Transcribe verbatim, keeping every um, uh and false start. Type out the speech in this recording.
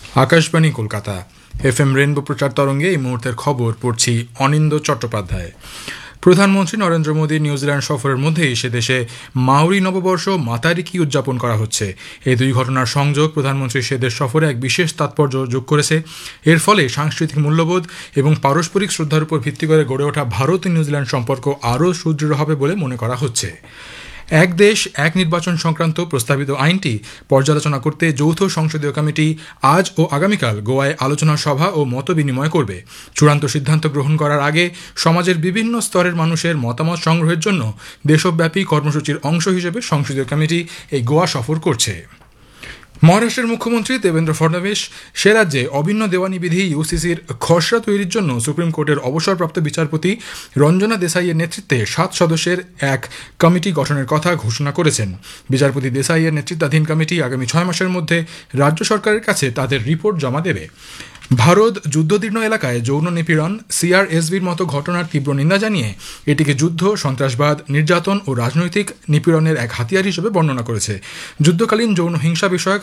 Akashvani Kolkata F M rainbow প্রচার তরঙ্গে এই মুহূর্তের খবর পড়ছি অনিন্দ চট্টোপাধ্যায়। প্রধানমন্ত্রী নরেন্দ্র মোদী নিউজিল্যান্ড সফরের মধ্যেই সে দেশে মাওরি নববর্ষ মাতারিকি উদযাপন করা হচ্ছে। এই দুই ঘটনার সংযোগ প্রধানমন্ত্রী সে দেশ সফরে এক বিশেষ তাৎপর্য যোগ করেছে। এর ফলে সাংস্কৃতিক মূল্যবোধ এবং পারস্পরিক শ্রদ্ধার উপর ভিত্তি করে গড়ে ওঠা ভারত ও নিউজিল্যান্ড সম্পর্ক আরও সুদৃঢ় হবে বলে মনে করা হচ্ছে। এক দেশ এক নির্বাচন সংক্রান্ত প্রস্তাবিত আইনটি পর্যালোচনা করতে যৌথ সংসদীয় কমিটি আজ ও আগামীকাল গোয়ায় আলোচনা সভা ও মত বিনিময় করবে। চূড়ান্ত সিদ্ধান্ত গ্রহণ করার আগে সমাজের বিভিন্ন স্তরের মানুষের মতামত সংগ্রহের জন্য দেশব্যাপী কর্মসূচির অংশ হিসেবে সংসদীয় কমিটি এই গোয়া সফর করছে। মহারাষ্ট্রের মুখ্যমন্ত্রী দেবেন্দ্র ফডনবিস সে রাজ্যে অভিন্ন দেওয়ানি বিধি ইউসিসির খসড়া তৈরির জন্য সুপ্রিম কোর্টের অবসরপ্রাপ্ত বিচারপতি রঞ্জনা দেসাইয়ের নেতৃত্বে সাত সদস্যের এক কমিটি গঠনের কথা ঘোষণা করেছেন। বিচারপতি দেসাইয়ের নেতৃত্বাধীন কমিটি আগামী ছয় মাসের মধ্যে রাজ্য সরকারের কাছে তাদের রিপোর্ট জমা দেবে। ভারত যুদ্ধদীর্ণ এলাকায় যৌন নিপীড়ন সিআরএসবির মতো ঘটনার তীব্র নিন্দা জানিয়ে এটিকে যুদ্ধ, সন্ত্রাসবাদ, নির্যাতন ও রাজনৈতিক নিপীড়নের এক হাতিয়ার হিসেবে বর্ণনা করেছে। যুদ্ধকালীন যৌন হিংসা বিষয়ক